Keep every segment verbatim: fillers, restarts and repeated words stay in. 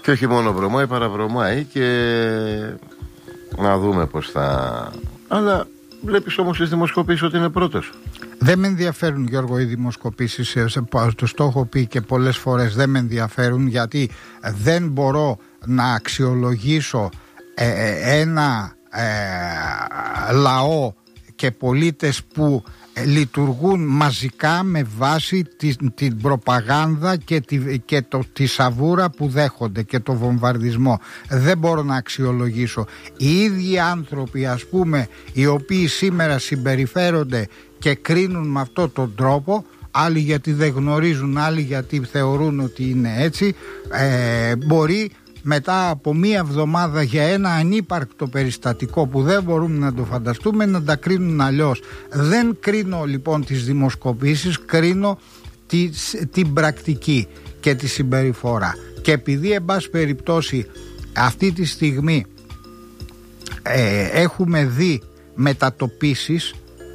Και όχι μόνο βρωμάει, παραβρωμάει και να δούμε πως θα... Αλλά βλέπεις όμως στις δημοσκοπήσεις ότι είναι πρώτος. Δεν με ενδιαφέρουν, Γιώργο, οι δημοσκοπήσεις. Το έχω πει και πολλές φορές. Δεν με ενδιαφέρουν, γιατί δεν μπορώ να αξιολογήσω ε, ένα ε, λαό και πολίτες που λειτουργούν μαζικά με βάση την, την προπαγάνδα και, τη, και το, τη σαβούρα που δέχονται και το βομβαρδισμό. Δεν μπορώ να αξιολογήσω. Οι ίδιοι άνθρωποι, ας πούμε, οι οποίοι σήμερα συμπεριφέρονται και κρίνουν με αυτόν τον τρόπο, άλλοι γιατί δεν γνωρίζουν, άλλοι γιατί θεωρούν ότι είναι έτσι, ε, μπορεί μετά από μία εβδομάδα για ένα ανύπαρκτο περιστατικό που δεν μπορούμε να το φανταστούμε να τα κρίνουν αλλιώς. Δεν κρίνω λοιπόν τις δημοσκοπήσεις, κρίνω τη, την πρακτική και τη συμπεριφορά. Και επειδή εν πάση περιπτώσει αυτή τη στιγμή ε, έχουμε δει μετατοπίσεις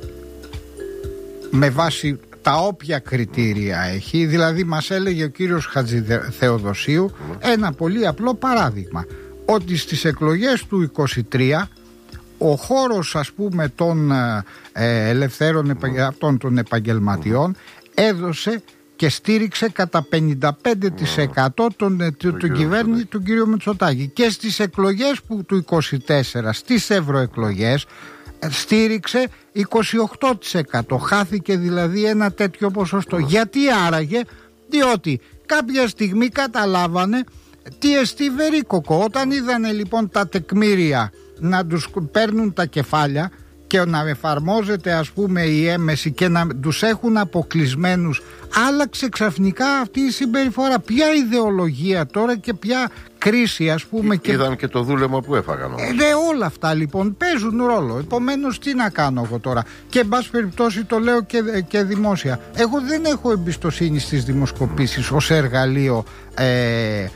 με βάση τα όποια κριτήρια έχει, δηλαδή μας έλεγε ο κύριος Χατζηθεοδοσίου ένα πολύ απλό παράδειγμα, ότι στις εκλογές του είκοσι τρία ο χώρος, ας πούμε, των ε, ελευθέρων αυτών των επαγγελματιών έδωσε και στήριξε κατά πενήντα πέντε τοις εκατό τον, τον, τον, τον κυβέρνηση του κ. Μητσοτάκη. Και στις εκλογές που, του είκοσι τέσσερα, στις ευρωεκλογές, στήριξε είκοσι οκτώ τοις εκατό. Χάθηκε δηλαδή ένα τέτοιο ποσοστό. Γιατί άραγε? Διότι κάποια στιγμή καταλάβανε τι εστί βερίκοκο. Όταν είδανε λοιπόν τα τεκμήρια να τους παίρνουν τα κεφάλια και να εφαρμόζεται, ας πούμε, η έμεση και να τους έχουν αποκλεισμένους, άλλαξε ξαφνικά αυτή η συμπεριφορά. Ποια ιδεολογία τώρα και ποια κρίση, ας πούμε. Ή, και... Είδαν και το δούλεμα που έφαγαν. Ε, ναι, όλα αυτά λοιπόν παίζουν ρόλο. Επομένως, τι να κάνω εγώ τώρα? Και εν πάση περιπτώσει το λέω και, και δημόσια. Εγώ δεν έχω εμπιστοσύνη στις δημοσκοπήσεις ως εργαλείο ε, ε,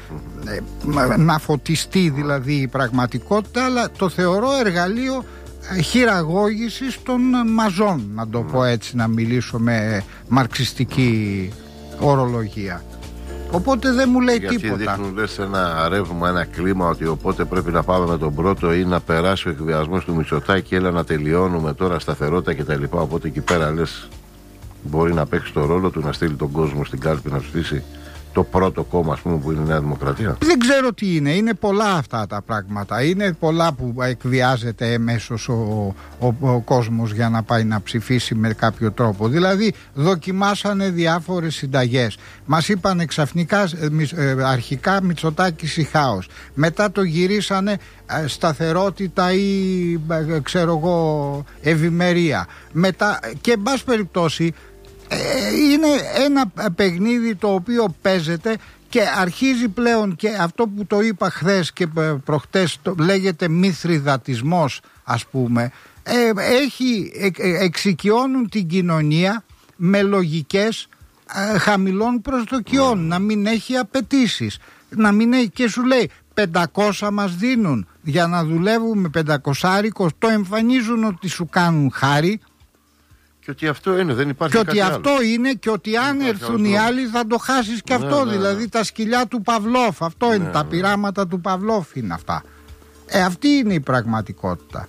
να φωτιστεί δηλαδή η πραγματικότητα, αλλά το θεωρώ εργαλείο χειραγώγησης των μαζών, να το πω έτσι, να μιλήσω με μαρξιστική ορολογία. Οπότε δεν μου λέει γιατί τίποτα. Γιατί δείχνουν λες ένα ρεύμα, ένα κλίμα, ότι οπότε πρέπει να πάμε με τον πρώτο ή να περάσει ο εκβιασμός του Μητσοτάκη, έλα να τελειώνουμε τώρα, σταθερότητα κτλ. Οπότε εκεί πέρα λες μπορεί να παίξει το ρόλο του, να στείλει τον κόσμο στην κάλπη να του στήσει το πρώτο κόμμα, ας πούμε, που είναι η Νέα Δημοκρατία. Δεν ξέρω τι είναι. Είναι πολλά αυτά τα πράγματα. Είναι πολλά που εκβιάζεται εμέσως ο, ο, ο κόσμος για να πάει να ψηφίσει με κάποιο τρόπο. Δηλαδή δοκιμάσανε διάφορες συνταγές. Μας είπανε ξαφνικά ε, αρχικά Μητσοτάκης ή χάος. Μετά το γυρίσανε ε, σταθερότητα ή ε, ξέρω εγώ ευημερία. Μετά και εν πάση περιπτώσει είναι ένα παιχνίδι το οποίο παίζεται και αρχίζει πλέον, και αυτό που το είπα χθες και προχτές, το λέγεται μηθριδατισμός, ας πούμε, ε, έχει, ε, εξοικειώνουν την κοινωνία με λογικές ε, χαμηλών προσδοκιών, να μην έχει απαιτήσεις, να μην έχει, και σου λέει πεντακόσια μας δίνουν για να δουλεύουμε, πεντακόσάρικο, το εμφανίζουν ότι σου κάνουν χάρη. Και ότι αυτό είναι, δεν υπάρχει και κάτι ότι άλλο. αυτό είναι, και ότι αν έρθουν οι άλλοι θα το χάσεις και ναι, αυτό. Ναι, δηλαδή ναι. τα σκυλιά του Παυλόφ. Αυτό Ναι, είναι, ναι. τα πειράματα του Παυλόφ είναι αυτά. Ε, αυτή είναι η πραγματικότητα.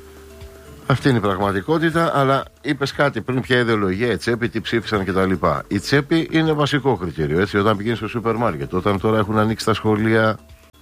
Αυτή είναι η πραγματικότητα, αλλά είπες κάτι πριν, ποια ιδεολογία, η τσέπη, τι ψήφισαν κτλ. Η τσέπη είναι βασικό κριτήριο, έτσι, όταν πηγαίνεις στο σούπερ μάρκετ. Όταν τώρα έχουν ανοίξει τα σχολεία,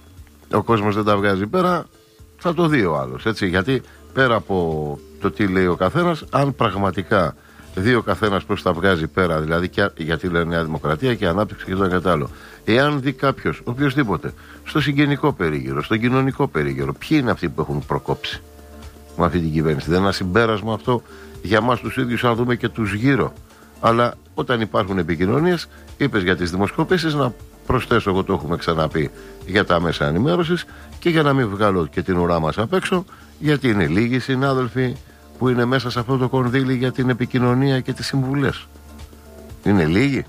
ο κόσμος δεν τα βγάζει πέρα, θα το δει ο άλλος, έτσι. Γιατί πέρα από το τι λέει ο καθένας, αν πραγματικά δει ο καθένας πώς τα βγάζει πέρα, δηλαδή και, γιατί λένε Νέα Δημοκρατία και ανάπτυξη και το κατάλληλο. Εάν δει κάποιος, οποιοσδήποτε, στο συγγενικό περίγυρο, στο κοινωνικό περίγυρο, ποιοι είναι αυτοί που έχουν προκόψει με αυτή την κυβέρνηση? Δεν είναι ένα συμπέρασμα αυτό για μας τους ίδιους, αν δούμε και τους γύρω? Αλλά όταν υπάρχουν επικοινωνίες, είπες για τις δημοσκοπήσεις, να προσθέσω, εγώ το έχουμε ξαναπεί, για τα μέσα ενημέρωσης, και για να μην βγάλω και την ουρά μας απ' έξω, γιατί είναι λίγοι συνάδελφοι που είναι μέσα σε αυτό το κονδύλι για την επικοινωνία και τις συμβουλές. Είναι λίγοι?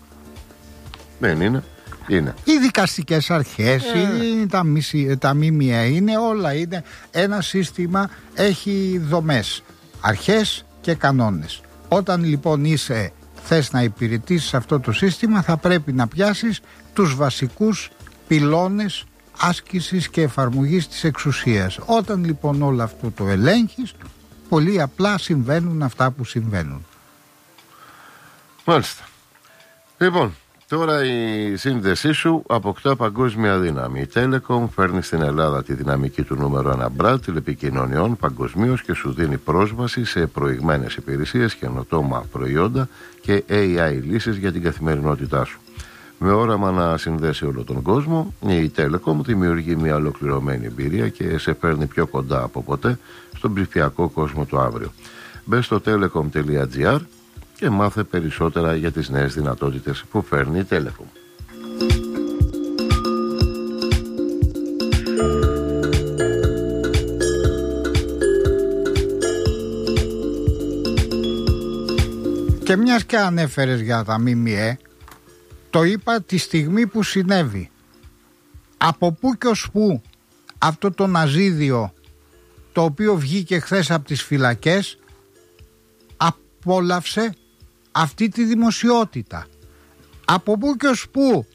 Δεν είναι. Είναι. Οι δικαστικές αρχές, ε. είναι τα, μισή, τα ΜΜΕ, είναι όλα. Είναι ένα σύστημα, έχει δομές, αρχές και κανόνες. Όταν λοιπόν είσαι, θες να υπηρετήσεις αυτό το σύστημα, θα πρέπει να πιάσεις τους βασικούς πυλώνες άσκησης και εφαρμογής της εξουσίας. Όταν λοιπόν όλο αυτό το ελέγχεις, πολύ απλά συμβαίνουν αυτά που συμβαίνουν. Μάλιστα. Λοιπόν, τώρα η σύνδεσή σου αποκτά παγκόσμια δύναμη. Η Telecom φέρνει στην Ελλάδα τη δυναμική του νούμερο ένα μπραντ τηλεπικοινωνιών παγκοσμίως και σου δίνει πρόσβαση σε προηγμένες υπηρεσίες, καινοτόμα προϊόντα και έι άι λύσεις για την καθημερινότητά σου. Με όραμα να συνδέσει όλο τον κόσμο, η Telecom δημιουργεί μια ολοκληρωμένη εμπειρία και σε φέρνει πιο κοντά από ποτέ στον ψηφιακό κόσμο του αύριο. Μπες στο telecom τελεία gr και μάθε περισσότερα για τις νέες δυνατότητες που φέρνει η Telecom. Και μιας και ανέφερες για τα ΜΜΕ, το είπα τη στιγμή που συνέβη. Από πού και ως πού αυτό το ναζίδιο, το οποίο βγήκε χθες από τις φυλακές, απόλαυσε αυτή τη δημοσιότητα. Από πού και ως πού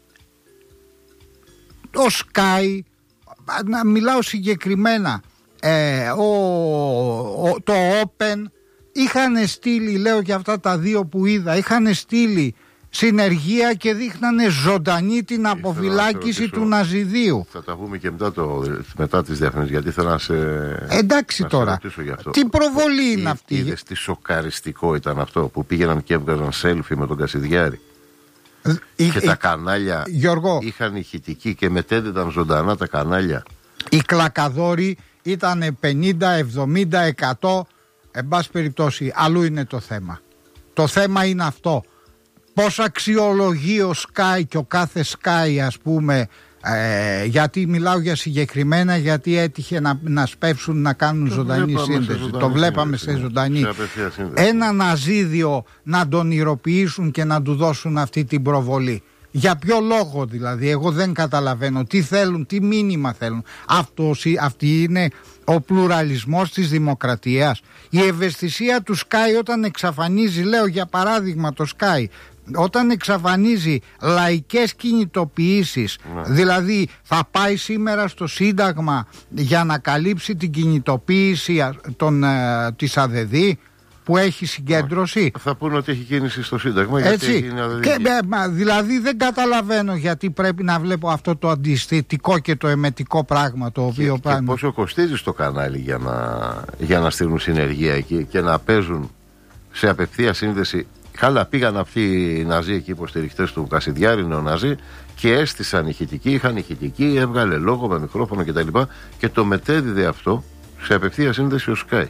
το Sky, να μιλάω συγκεκριμένα, ε, ο, ο, το Open, είχαν στείλει, λέω και αυτά τα δύο που είδα, είχαν στείλει συνεργεία και δείχνανε ζωντανή την αποφυλάκηση του ναζιδίου. Θα τα πούμε και μετά, το, μετά τις διαφημίσεις, γιατί θέλω να σε, εντάξει, να τώρα, σε γι' αυτό. Τι προβολή είναι Ή, αυτή. Είδες τι σοκαριστικό ήταν αυτό που πήγαιναν και έβγαζαν selfie με τον Κασιδιάρη. Η, και η, τα κανάλια Γιώργο, είχαν ηχητική και μετέδιδαν ζωντανά τα κανάλια. Οι κλακαδόροι ήταν πενήντα, εβδομήντα, εκατό. Εν πάση περιπτώσει, αλλού είναι το θέμα. Το θέμα είναι αυτό. Πώς αξιολογεί ο Sky και ο κάθε Sky, ας πούμε, ε, γιατί μιλάω για συγκεκριμένα, γιατί έτυχε να, να σπεύσουν να κάνουν το ζωντανή σύνδεση. Ζωντανή το βλέπαμε σύνδεση, σε ζωντανή. Σε ένα ναζίδιο να τον ηρωποιήσουν και να του δώσουν αυτή την προβολή. Για ποιο λόγο δηλαδή? Εγώ δεν καταλαβαίνω τι θέλουν, τι μήνυμα θέλουν. Αυτός, αυτή είναι ο πλουραλισμός της δημοκρατίας. Η ευαισθησία του Sky όταν εξαφανίζει, λέω για παράδειγμα το Sky, όταν εξαφανίζει λαϊκές κινητοποιήσεις, ναι. Δηλαδή θα πάει σήμερα στο Σύνταγμα για να καλύψει την κινητοποίηση των, ε, της ΑΔΔ που έχει συγκέντρωση. Θα πούνε ότι έχει κίνηση στο Σύνταγμα. Έτσι. Γιατί έχει και, ε, δηλαδή δεν καταλαβαίνω γιατί πρέπει να βλέπω αυτό το αντισθετικό και το εμετικό πράγμα το οποίο και, πράγμα. Και πόσο κοστίζει στο κανάλι για να, για να στείλουν συνεργεία εκεί και να παίζουν σε απευθεία σύνδεση. Καλά, πήγαν αυτοί οι Ναζί εκεί, υποστηριχτές του Κασιδιάρη, νεοναζί, και έστησαν ηχητική, είχαν ηχητική, έβγαλε λόγο με μικρόφωνο κτλ. Και, και το μετέδιδε αυτό σε απευθεία σύνδεση ο Sky.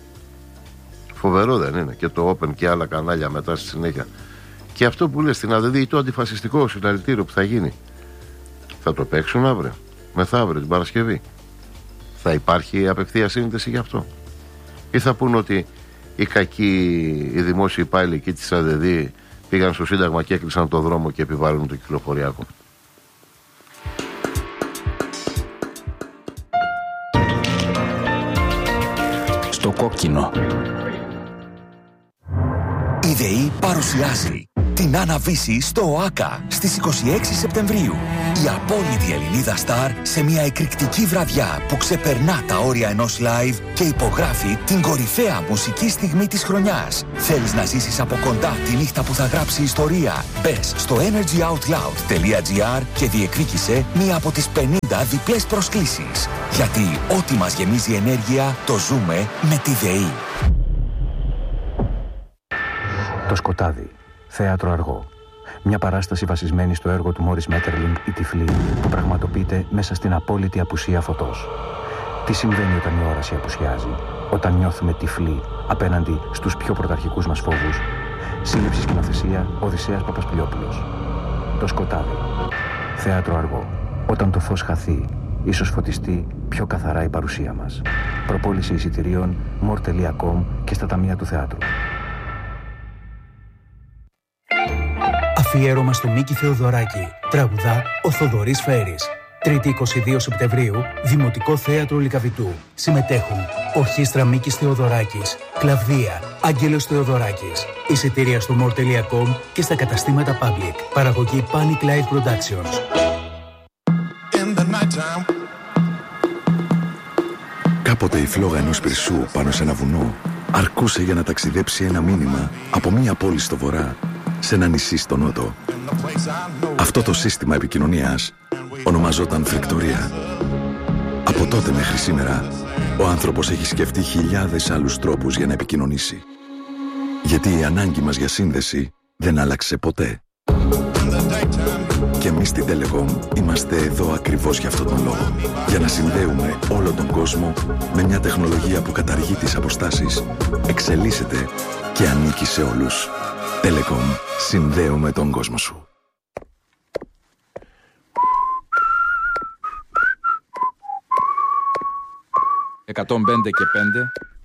Φοβερό δεν είναι? Και το Open και άλλα κανάλια μετά στη συνέχεια. Και αυτό που λες στην ΑΔΔ, το αντιφασιστικό συλλαλητήριο που θα γίνει, θα το παίξουν αύριο, μεθαύριο, την Παρασκευή? Θα υπάρχει απευθεία σύνδεση γι' αυτό? Ή θα πούν ότι οι κακοί, οι δημόσιοι υπάλληλοι εκεί της ΑΔΔ πήγαν στο Σύνταγμα και έκλεισαν το δρόμο και επιβάλλουν το κυκλοφοριακό? Στο κόκκινο. Η ΔΕΗ παρουσιάζει την αναβίση στο ΟΑΚΑ στις είκοσι έξι Σεπτεμβρίου. Η απόλυτη Ελληνίδα Σταρ σε μια εκρηκτική βραδιά που ξεπερνά τα όρια ενός live και υπογράφει την κορυφαία μουσική στιγμή της χρονιάς. Θέλεις να ζήσεις από κοντά τη νύχτα που θα γράψει ιστορία? Μπες στο energy out loud τελεία gr και διεκδίκησε μία από τις πενήντα διπλές προσκλήσεις. Γιατί ό,τι μας γεμίζει ενέργεια το ζούμε με τη ΔΕΗ. Το σκοτάδι. Θέατρο αργό. Μια παράσταση βασισμένη στο έργο του Μόρις Μέττερλινγκ «Η Τυφλή» που πραγματοποιείται μέσα στην απόλυτη απουσία φωτός. Τι συμβαίνει όταν η όραση απουσιάζει, όταν νιώθουμε τυφλοί απέναντι στους πιο πρωταρχικούς μας φόβους? Σύλληψη σκηνοθεσία Οδυσσέας Παπασπηλιόπουλος. Το σκοτάδι. Θέατρο αργό. Όταν το φως χαθεί, ίσως φωτιστεί πιο καθαρά η παρουσία μας. Προπόληση εισιτηρίων μορ τελεία κομ και στα ταμεία του θεάτρου. Αφιέρωμα στο Μίκη Θεοδωράκη. Τραγουδά ο Θοδωρής Φέρης. Τρίτη εικοστή δεύτερη Σεπτεμβρίου, Δημοτικό Θέατρο Λυκαβητού. Συμμετέχουν Ορχήστρα Μίκης Θεοδωράκης, Κλαβδία, Άγγελος Θεοδωράκης. Εισιτήρια στο μορ τελεία κομ και στα καταστήματα Public. Παραγωγή Panic Live Productions. Κάποτε η φλόγα ενός πυρσού πάνω σε ένα βουνό αρκούσε για να ταξιδέψει ένα μήνυμα από μία πόλη στο βορρά σε ένα νησί στο νότο. Αυτό το σύστημα επικοινωνίας ονομαζόταν φρικτορία. Από τότε μέχρι σήμερα, ο άνθρωπος έχει σκεφτεί χιλιάδες άλλους τρόπους για να επικοινωνήσει. Γιατί η ανάγκη μας για σύνδεση δεν άλλαξε ποτέ. Και εμείς στην Telecom είμαστε εδώ ακριβώς για αυτόν τον λόγο. Για να συνδέουμε όλο τον κόσμο με μια τεχνολογία που καταργεί τις αποστάσεις, εξελίσσεται και ανήκει σε όλους. Telecom. Συνδέουμε τον κόσμο σου. εκατόν πέντε και πέντε